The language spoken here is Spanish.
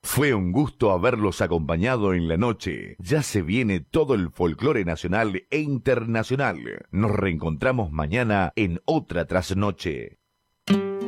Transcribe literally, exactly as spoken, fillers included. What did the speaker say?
Fue un gusto haberlos acompañado en la noche. Ya se viene todo el folclore nacional e internacional. Nos reencontramos mañana en otra trasnoche.